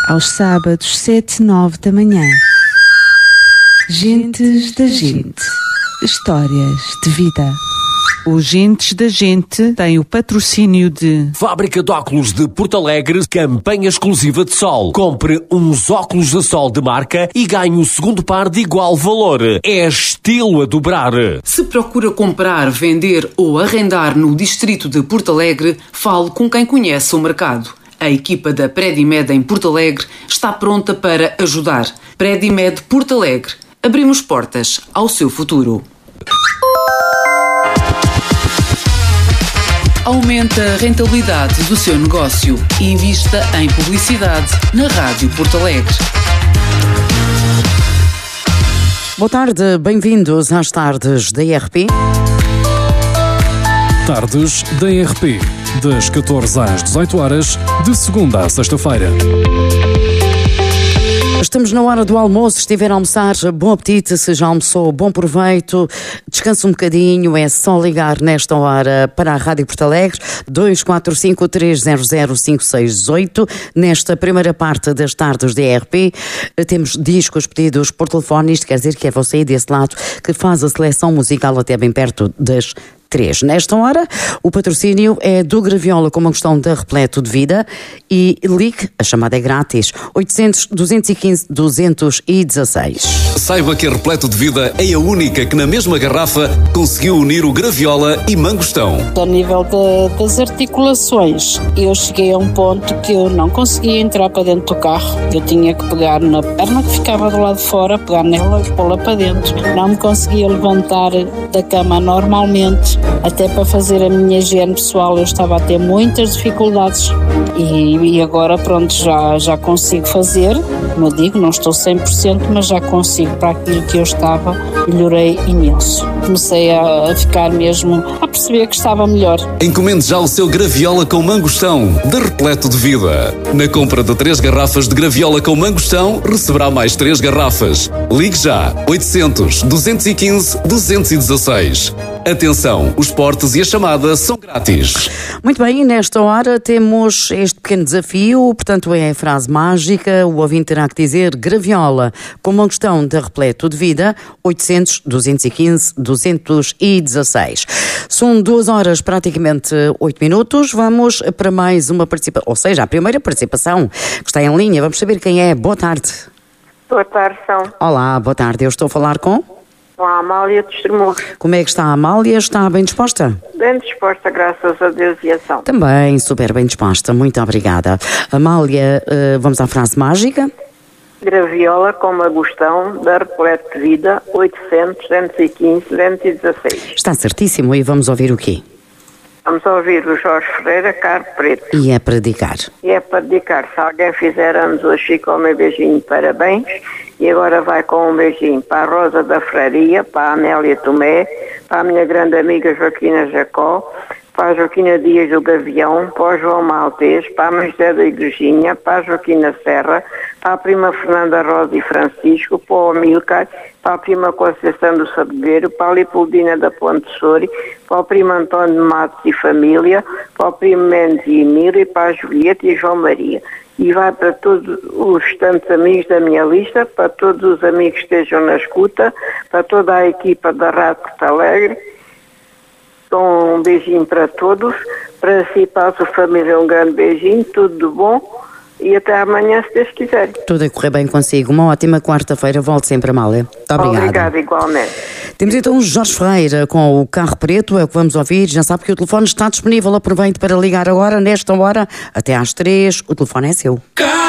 aos sábados 7, 9 da manhã. Gentes da Gente. Histórias de vida. O Gentes da Gente tem o patrocínio de Fábrica de Óculos de Porto Alegre, campanha exclusiva de sol. Compre uns óculos de sol de marca e ganhe o segundo par de igual valor. É estilo a dobrar. Se procura comprar, vender ou arrendar no distrito de Porto Alegre, fale com quem conhece o mercado. A equipa da Predimed em Porto Alegre está pronta para ajudar. Predimed Porto Alegre. Abrimos portas ao seu futuro. Aumente a rentabilidade do seu negócio e invista em publicidade na Rádio Porto Alegre. Boa tarde, bem-vindos às tardes da IRP. Tardes da IRP, das 14 às 18 horas, de segunda a sexta-feira. Estamos na hora do almoço. Se estiver a almoçar, bom apetite. Se já almoçou, bom proveito. Descansa um bocadinho. É só ligar nesta hora para a Rádio Porto Alegre 245-300-5618. Nesta primeira parte das tardes da ERP, temos discos pedidos por telefone. Isto quer dizer que é você desse lado que faz a seleção musical até bem perto das 3. Nesta hora, o patrocínio é do Graviola com uma questão da Repleto de Vida e ligue, a chamada é grátis, 800-215-216. Saiba que a Repleto de Vida é a única que na mesma garrafa conseguiu unir o Graviola e Mangostão. A nível das articulações, eu cheguei a um ponto que eu não conseguia entrar para dentro do carro. Eu tinha que pegar na perna que ficava do lado de fora, pegar nela e pô-la para dentro. Não me conseguia levantar da cama normalmente. Até para fazer a minha higiene pessoal eu estava a ter muitas dificuldades e agora pronto, já consigo fazer, como eu digo, não estou 100%, mas já consigo para aquilo que eu estava, melhorei imenso. Comecei a ficar mesmo, a perceber que estava melhor. Encomende já o seu Graviola com Mangostão, de Repleto de Vida. Na compra de 3 garrafas de Graviola com Mangostão, receberá mais 3 garrafas. Ligue já, 800-215-216. Atenção, os portes e a chamada são grátis. Muito bem, nesta hora temos este pequeno desafio, portanto é a frase mágica, o ouvinte terá que dizer Graviola com uma questão de Repleto de Vida, 800-215-216. São 2 horas, praticamente 8 minutos, vamos para mais uma participação, ou seja, a primeira participação que está em linha, vamos saber quem é. Boa tarde. Boa tarde, São. Olá, boa tarde, eu estou a falar com a Amália de Estremoz. Como é que está a Amália? Está bem disposta? Bem disposta, graças a Deus e a São. Também, super bem disposta, muito obrigada. Amália, vamos à frase mágica? Graviola com Mangostão, da Repleto de Vida, 800-215-216. Está certíssimo, e vamos ouvir o quê? Vamos ouvir o Jorge Ferreira, Carro Preto. E é para dedicar? E é para dedicar. Se alguém fizer anos hoje, fica o meu beijinho de parabéns. E agora vai com um beijinho para a Rosa da Freiraria, para a Amélia Tomé, para a minha grande amiga Joaquina Jacó, para a Joaquina Dias do Gavião, para o João Maltês, para a mãe José da Igrejinha, para a Joaquina Serra, para a prima Fernanda Rosa e Francisco, para o Amilcar, para a prima Conceição do Sabogueiro, para a Leopoldina da Ponte Sori, para o primo António Matos e família, para o primo Mendes e Emília, para a Julieta e João Maria. E vai para todos os tantos amigos da minha lista, para todos os amigos que estejam na escuta, para toda a equipa da Rádio Porto Alegre. Um beijinho para todos, para si e para a sua família um grande beijinho, tudo de bom e até amanhã, se Deus quiser. Tudo a correr bem consigo. Uma ótima quarta-feira. Volte sempre, Amália. Muito obrigada. Obrigada, igualmente. Temos então o Jorge Ferreira com o Carro Preto, é o que vamos ouvir. Já sabe que o telefone está disponível. Aproveite para ligar agora, nesta hora, até às 3. O telefone é seu.